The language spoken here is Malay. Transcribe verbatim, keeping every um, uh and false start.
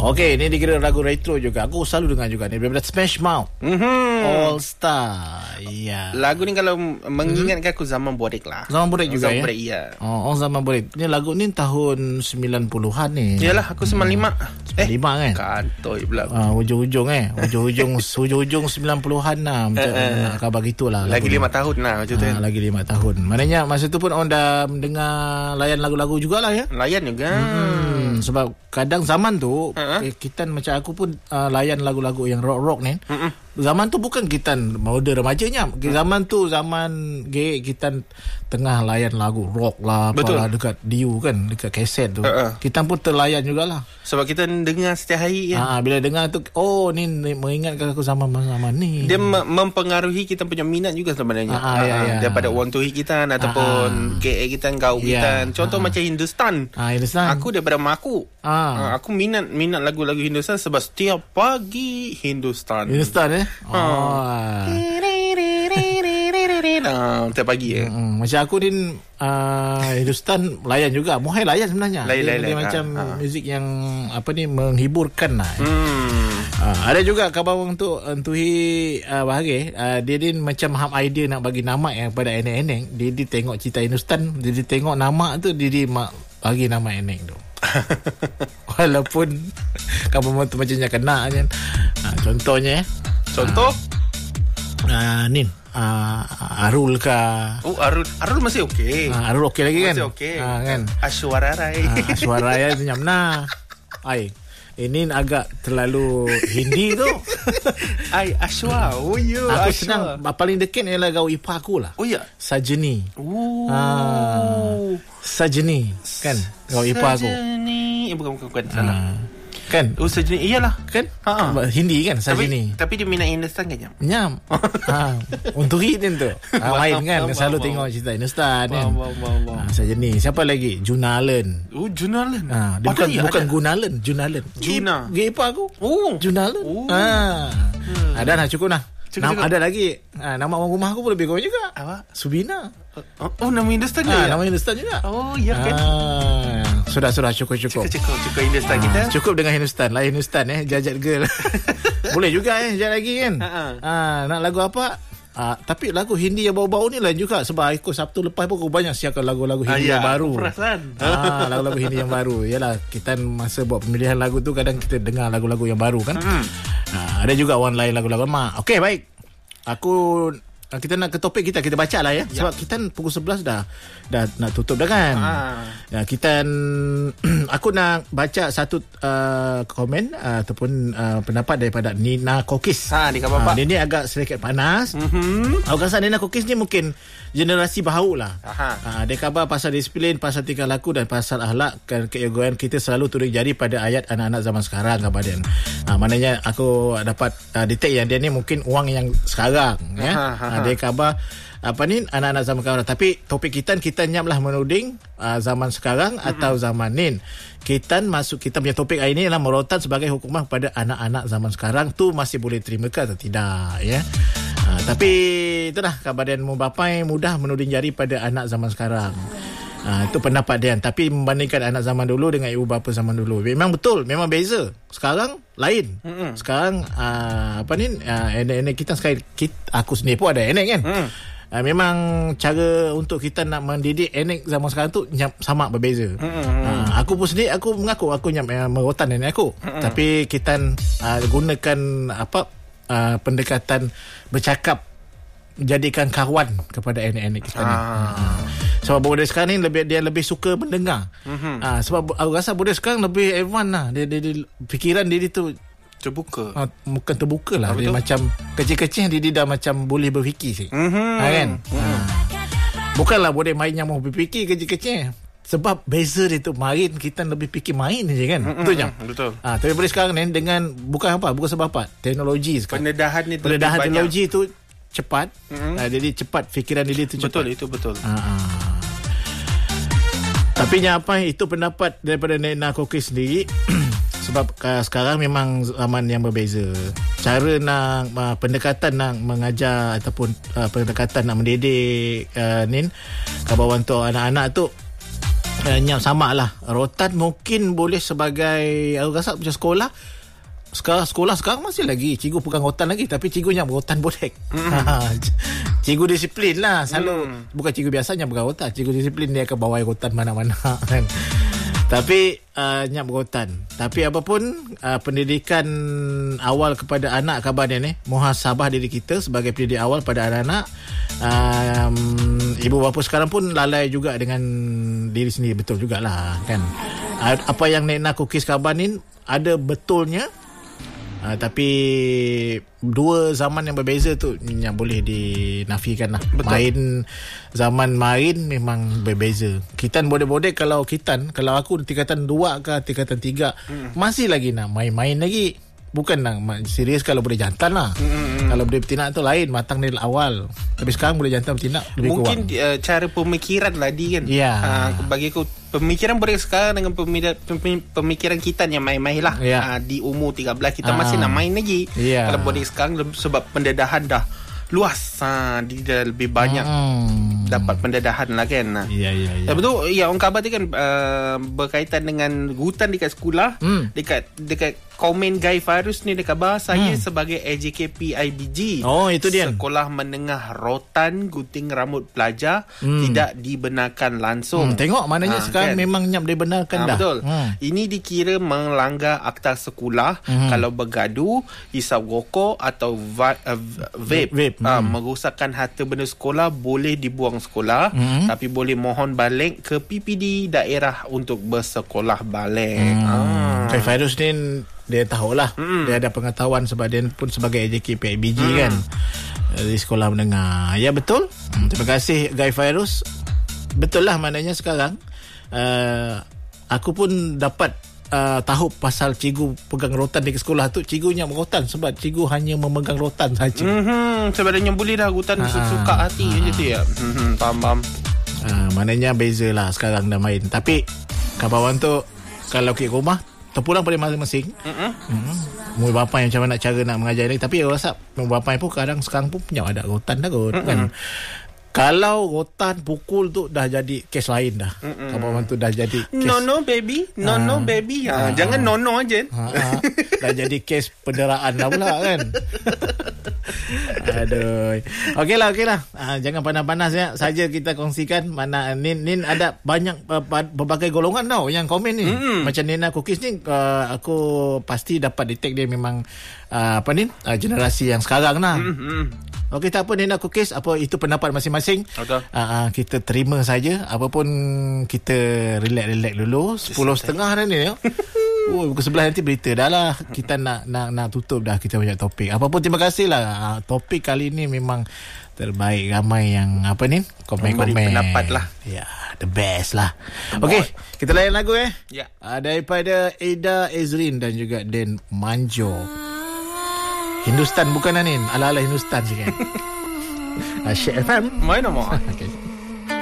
Okey, ni dikira lagu retro juga. Aku selalu dengar juga ni daripada Smash Mouth. Mm-hmm. All Star. Ya. Lagu ni kalau mengingatkan aku zaman bodek lah. Zaman bodek juga zaman ya. Bodek, ya. Oh, oh, zaman bodek. Ni lagu ni tahun sembilan puluhan ni. Yalah, aku sembilan puluh lima. sembilan puluh lima eh, kan? Kantoi pula. Ah, hujung-hujung eh. Hujung-hujung hujung-hujung sembilan puluhan lah. Macam nak khabar gitulah. Lagi lima tahun lah macam tu. Ah, lagi lima tahun. Maknanya masa tu pun orang dah dengar layan lagu-lagu jugalah ya. Layan juga. Hmm, sebab kadang zaman tu uh-huh. kita macam aku pun uh, layan lagu-lagu yang rock-rock ni. Uh-uh. Zaman tu bukan kita mode remajanya. Zaman tu zaman ge kita tengah layan lagu rock lah. Betul. Apalah dekat Diu kan, dekat kaset tu. Uh-uh. Kita pun terlayan jugalah. Sebab kita dengar setiap hari kan. Ha, bila dengar tu, oh ni, ni mengingatkan aku zaman-zaman ni. Dia m- mempengaruhi kita punya minat juga sebenarnya. Ha, ya, ya. Daripada want to hit kita ataupun K A kita, kau kita. Ya. Contoh ha. macam Hindustan. Ha, Hindustan. Aku daripada mak aku. Ha. Ha, aku minat minat lagu-lagu Hindustan sebab setiap pagi Hindustan. Hindustan eh. Ha. Oh. Uh, tiap pagi ya. Hmm, macam aku ni uh, Hindustan layan juga. Mohai layan sebenarnya. Layan, dia, layan, dia layan. macam ha, ha. muzik yang apa ni menghiburkan lah. Hmm. Uh, ada juga khabar untuk Entuhi uh, Bahagia. Uh, dia ni macam ham idea nak bagi nama yang pada eneng-eneng. Dia dia tengok cerita Hindustan, dia, dia tengok nama tu dia, dia mak bagi nama eneng tu. Walaupun khabar tu macamnya kena kan. Uh, contohnya Contoh uh, Nin uh, Arul ke. Oh, Arul Arul masih okey. Uh, Arul okey lagi kan? Masih okey. Uh, kan? Ashwara Rai. Uh, Ashwara Rai tu nyamna. Ai. Ini agak terlalu Hindi tu. Ai Ashwa. Oh ya. Aku Ashwa. senang paling dekat ialah gaul ipar aku lah. Oh ya. Sajeni. Oh. Ah, Sajeni kan gaul ipar aku. Sajeni. Eh, bukan bukan bukan salah. Ah. Kan? Oh, Sajeni iyalah. Kan? Ha. Hindi kan Tapi, Sajeni. tapi dia minat Hindustan kan jam? Nyam. ha. Untuk hit tu. Ha, main kan Faham, selalu faham, tengok cerita Hindustan kan. Faham, faham, faham. Ha, Sajeni. Siapa lagi? Junalan. Oh, Junalan. Ha, dia Oh, bukan ada, bukan ada. Gunalan, Junalan. Juna. Gay ipar aku. Oh. Junalan. Oh. Ha. Hmm. Ada dah cukup dah. Cukup, Nam, cukup. ada lagi. Ha, nama orang rumah aku pun lebih kurang juga. Apa? Subina. Oh, oh nama Hindustan Ha, dia. nama Hindustan juga. Oh, ya kan. Ah, sudah sudah cukup cukup. Cukup cukup cukup Hindustan kita. Ah, cukup dengan Hindustan. Lain Hindustan eh, Jajat Girl. Boleh juga eh, sekejap lagi kan. Ha-ha. Ah, nak lagu apa? Ah, tapi lagu Hindi yang baru-baru ni lain juga. Sebab aku Sabtu lepas pun aku banyak siapkan lagu-lagu Hindi Ah, ya, yang baru. aku perasan. Ah, lagu-lagu Hindi yang baru. Yalah, kita masa buat pemilihan lagu tu kadang kita dengar lagu-lagu yang baru kan. Hmm. Ah, ada juga one lain lagu-lagu lama. Okey, baik. Aku kita nak ke topik kita kita baca lah ya. ya. Sebab kita pukul sebelas dah dah nak tutup dah kan. Ha. Ya, kita aku nak baca satu uh, komen uh, ataupun uh, pendapat daripada Nina Kokis. Ha, ni khabar ha, dia ni agak sedikit panas. Mhm. Aku rasa Nina Kokis ni mungkin generasi baharu lah. Ha, dia khabar pasal disiplin, pasal tingkah laku dan pasal akhlak dan keegoan kita selalu tuding jari pada ayat anak-anak zaman sekarang khabar dia. Ha, maknanya aku dapat uh, detect yang dia ni mungkin orang yang sekarang ya. Ha, ha, ha. Dia khabar apa ni anak-anak zaman sekarang, tapi topik kita kita nyaplah menuding uh, zaman sekarang mm-hmm. atau zaman ni. Kita masuk kita punya topik hari ni adalah merotan sebagai hukuman kepada anak-anak zaman sekarang tu masih boleh terima ke atau tidak ya. Uh, tapi itulah khabar dan membapai mudah menuding jari pada anak zaman sekarang. Ah, itu pendapat dia. Tapi membandingkan anak zaman dulu dengan ibu bapa zaman dulu, memang betul, memang beza. Sekarang lain. Mm-hmm. Sekarang uh, apa ni uh, enek-enek kita sekarang kita, aku sendiri pun ada enek kan. Mm. Uh, memang cara untuk kita nak mendidik enek zaman sekarang tu nyap, sama berbeza. Mm-hmm. Uh, aku pun sendiri aku mengaku aku nyap uh, merotan nenek aku. Mm-hmm. Tapi kita uh, gunakan apa uh, pendekatan bercakap, jadikan kawan kepada enek-enek kita ni. Ah. Sebab budak sekarang ni lebih dia lebih suka mendengar. Mm-hmm. Ah, sebab aku rasa budak sekarang lebih advance lah. Dia, dia, dia fikiran dia, dia tu terbuka. Ah, bukan terbuka lah. Ah, dia betul? macam kecil-kecil dia, dia dah macam boleh berfikir sih. Mm-hmm. Ah, kan? Mm-hmm. Ah. Bukanlah budak main yang mau berfikir kecil-kecil. Sebab beza dia tu main kita lebih fikir main je kan. Mm-hmm. Betul je? Betul. Ah, tapi budak sekarang ni dengan bukan apa, bukan sebab apa, teknologi sekarang. Pendedahan ni Pendedahan lebih teknologi tu cepat. Mm-hmm. Uh, jadi cepat fikiran dia tu cepat. Betul, itu betul. Uh, uh. Tapi apa itu pendapat daripada Nina Kokis sendiri. Sebab uh, sekarang memang zaman yang berbeza. Cara nak uh, pendekatan nak mengajar ataupun uh, pendekatan nak mendidik uh, ni kawan untuk anak-anak tu Uh, nyap sama lah. Rotan mungkin boleh sebagai aku rasa macam sekolah. Sekarang sekolah sekarang masih lagi cikgu pegang rotan lagi, tapi cikgu nyap rotan boleh. Mm. Cikgu disiplin lah selalu. Mm. Bukan cikgu biasanya pegang rotan, cikgu disiplin dia akan bawa rotan mana-mana kan. Tapi uh, nyap rotan. Tapi apapun uh, pendidikan awal kepada anak kabar dia ni, muhasabah diri kita sebagai pendidik awal pada anak-anak. Um, ibu bapa sekarang pun lalai juga dengan diri sendiri, betul jugalah kan. Uh, apa yang Nena Cookies kabar ni ada betulnya. Uh, tapi dua zaman yang berbeza tu yang boleh dinafikan lah. Betul. Main zaman main memang berbeza. Kitan bodek-bodek, kalau kitan, kalau aku tingkatan dua ke tingkatan tiga hmm. masih lagi nak main-main lagi. Bukan nak serius kalau boleh jantan lah. Hmm. Kalau boleh bertinak tu lain, matang dari awal. Tapi sekarang boleh jantan bertinak lebih mungkin kurang. Mungkin uh, cara pemikiran lah di kan. Ya. Uh, bagi aku pemikiran boleh sekarang dengan pemikiran kita yang main-main lah. Ya. Uh, di umur tiga belas kita uh. masih nak main lagi. Ya. Kalau boleh sekarang sebab pendedahan dah luas, ha, dia dah lebih banyak hmm. dapat pendedahan lah kan. Ya, ya, ya. Betul, ya, orang khabar tu kan uh, berkaitan dengan hutan dekat sekolah. hmm. Dekat dekat komen Guy Fairuz ni dia khabar, saya hmm. sebagai A J K P I B G, oh itu dia, sekolah menengah rotan gunting rambut pelajar hmm. tidak dibenarkan langsung. hmm. Tengok maknanya ha, sekarang kan? Memang nyap dibenarkan ha, dah. Betul. hmm. Ini dikira melanggar akta sekolah. hmm. Kalau bergaduh, hisap rokok atau va- uh, vape, vape. Ha, hmm. merosakkan harta benda sekolah, boleh dibuang sekolah. hmm. Tapi boleh mohon balik ke P P D daerah untuk bersekolah balik. hmm. ha. Guy Fairuz ni dia tahulah, mm. dia ada pengetahuan sebab dia pun sebagai A J K P I B G mm. kan di sekolah menengah. Ya betul. mm, Terima kasih Guy Fairuz. Betul lah maknanya sekarang uh, aku pun dapat uh, tahu pasal cikgu pegang rotan di sekolah tu. Cikgunya merotan sebab cikgu hanya memegang rotan saja. mm-hmm. Sebenarnya boleh dah rotan suka hati je tu ya. mm-hmm. Faham-faham. uh, Maknanya beza lah sekarang dah main. Tapi kawan tu kalau ke rumah terpulang pada masing-masing. Mm-hmm. Mm-hmm. Mui bapa yang macam mana nak cara nak mengajar ni. Tapi aku rasa mui bapa pun kadang sekarang pun punya ada rotan dah kot. Mm-hmm. Kan. Kalau rotan pukul tu dah jadi kes lain dah. Mm-hmm. Kawan tu dah jadi kes. No no baby. No no baby. Ha, ha, jangan no no aje. Ha, ha. Dah jadi kes penderaan dah pula kan. Aduh. Okeylah okeylah. Ha, jangan panas-panas ya. Saja kita kongsikan mana Nin Nin ada banyak uh, berbagai golongan tau yang komen ni. Mm-hmm. Macam Nena Cookies ni uh, aku pasti dapat detect dia memang uh, apa ni? Uh, generasi yang sekarang lah. Mm-hmm. Okey, tak apa Nena Cookies, apa itu pendapat masing-masing. Okay. Uh, uh, kita terima saja. Apapun kita relax-relax dulu. Sepuluh setengah dah ni ya. Oh, pukul sebelah nanti berita dah lah. Kita nak nak nak tutup dah kita banyak topik. Apapun terima kasih lah. Uh, topik kali ni memang terbaik. Ramai yang apa ni? Komen-komen. Pendapat lah. Ya, yeah, the best lah. Okey, kita layan lagu eh. Ya. Yeah. Uh, daripada Eda Ezrin dan juga Den Manjo. Hindustan bukan Anin, ala-ala Hindustan sikit. Asyik F M. Main nama. Okay.